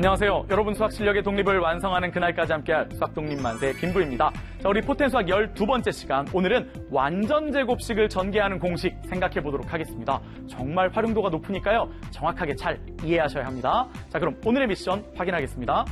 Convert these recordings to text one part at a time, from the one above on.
안녕하세요. 여러분 수학 실력의 독립을 완성하는 그날까지 함께할 수학 독립 만세 김부입니다. 자, 우리 포텐 수학 12번째 시간. 오늘은 완전 제곱식을 전개하는 공식 생각해 보도록 하겠습니다. 정말 활용도가 높으니까요. 정확하게 잘 이해하셔야 합니다. 자, 그럼 오늘의 미션 확인하겠습니다.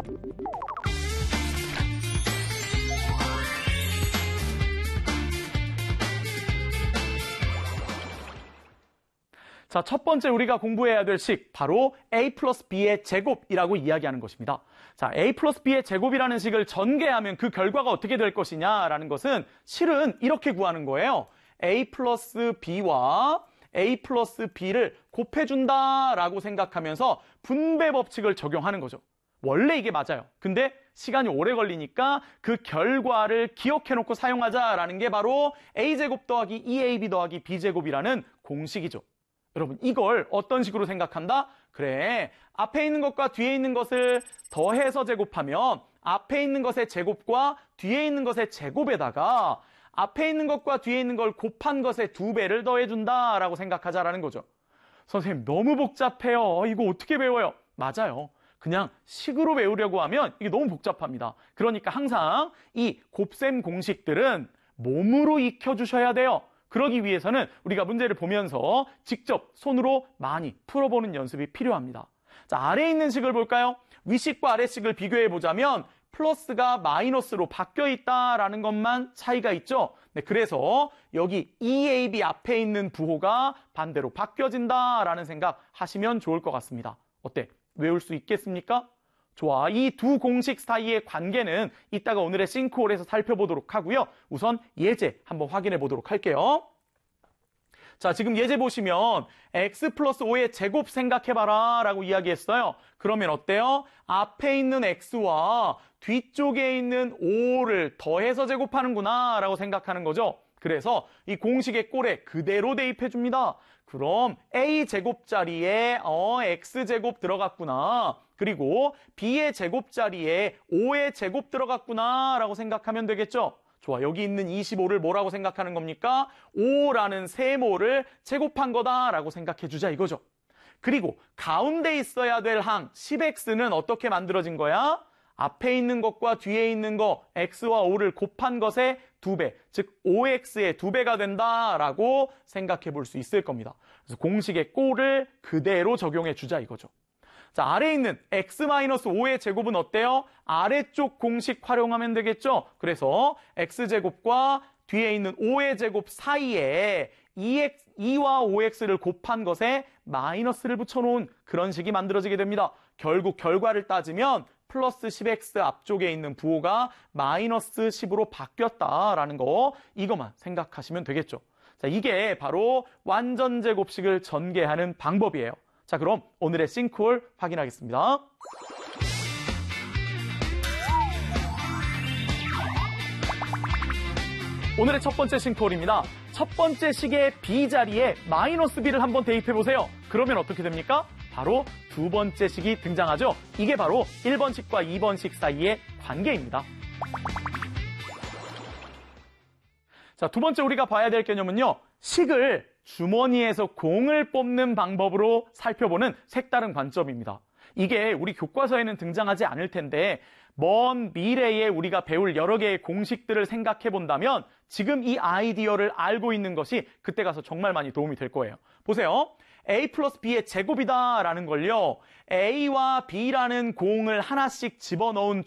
자, 첫 번째 우리가 공부해야 될 식, 바로 a 플러스 b의 제곱이라고 이야기하는 것입니다. 자, a 플러스 b의 제곱이라는 식을 전개하면 그 결과가 어떻게 될 것이냐라는 것은 실은 이렇게 구하는 거예요. a 플러스 b와 a 플러스 b를 곱해준다라고 생각하면서 분배 법칙을 적용하는 거죠. 원래 이게 맞아요. 근데 시간이 오래 걸리니까 그 결과를 기억해놓고 사용하자라는 게 바로 a제곱 더하기 2ab 더하기 b제곱이라는 공식이죠. 여러분, 이걸 어떤 식으로 생각한다? 그래, 앞에 있는 것과 뒤에 있는 것을 더해서 제곱하면 앞에 있는 것의 제곱과 뒤에 있는 것의 제곱에다가 앞에 있는 것과 뒤에 있는 걸 곱한 것의 2배를 더해준다라고 생각하자라는 거죠. 선생님, 너무 복잡해요. 이거 어떻게 배워요? 맞아요. 그냥 식으로 외우려고 하면 이게 너무 복잡합니다. 그러니까 항상 이 곱셈 공식들은 몸으로 익혀주셔야 돼요. 그러기 위해서는 우리가 문제를 보면서 직접 손으로 많이 풀어보는 연습이 필요합니다. 자, 아래에 있는 식을 볼까요? 위식과 아래식을 비교해 보자면 플러스가 마이너스로 바뀌어 있다라는 것만 차이가 있죠. 네, 그래서 여기 2ab 앞에 있는 부호가 반대로 바뀌어진다라는 생각 하시면 좋을 것 같습니다. 어때? 외울 수 있겠습니까? 좋아. 이 두 공식 사이의 관계는 이따가 오늘의 싱크홀에서 살펴보도록 하고요. 우선 예제 한번 확인해 보도록 할게요. 자, 지금 예제 보시면 x 플러스 5의 제곱 생각해봐라 라고 이야기했어요. 그러면 어때요? 앞에 있는 x와 뒤쪽에 있는 5를 더해서 제곱하는구나 라고 생각하는 거죠. 그래서 이 공식의 꼴에 그대로 대입해 줍니다. 그럼 a제곱 자리에 x제곱 들어갔구나. 그리고 b의 제곱 자리에 5의 제곱 들어갔구나 라고 생각하면 되겠죠. 좋아, 여기 있는 25를 뭐라고 생각하는 겁니까? 5라는 세모를 제곱한 거다라고 생각해 주자 이거죠. 그리고 가운데 있어야 될 항 10x는 어떻게 만들어진 거야? 앞에 있는 것과 뒤에 있는 거 x와 5를 곱한 것의 2배, 즉 5x의 2배가 된다라고 생각해 볼 수 있을 겁니다. 그래서 공식의 꼴을 그대로 적용해 주자 이거죠. 자, 아래에 있는 x-5의 제곱은 어때요? 아래쪽 공식 활용하면 되겠죠? 그래서 x제곱과 뒤에 있는 5의 제곱 사이에 2와 5x를 곱한 것에 마이너스를 붙여놓은 그런 식이 만들어지게 됩니다. 결국 결과를 따지면 플러스 10x 앞쪽에 있는 부호가 마이너스 10으로 바뀌었다라는 거, 이것만 생각하시면 되겠죠. 자, 이게 바로 완전 제곱식을 전개하는 방법이에요. 자, 그럼 오늘의 싱크홀 확인하겠습니다. 오늘의 첫 번째 싱크홀입니다. 첫 번째 식의 b 자리에 마이너스 b를 한번 대입해 보세요. 그러면 어떻게 됩니까? 바로 두 번째 식이 등장하죠. 이게 바로 1번 식과 2번 식 사이의 관계입니다. 자, 두 번째 우리가 봐야 될 개념은요. 식을 주머니에서 공을 뽑는 방법으로 살펴보는 색다른 관점입니다. 이게 우리 교과서에는 등장하지 않을 텐데 먼 미래에 우리가 배울 여러 개의 공식들을 생각해 본다면 지금 이 아이디어를 알고 있는 것이 그때 가서 정말 많이 도움이 될 거예요. 보세요. a 플러스 b의 제곱이다 라는 걸요. a와 b라는 공을 하나씩 집어넣은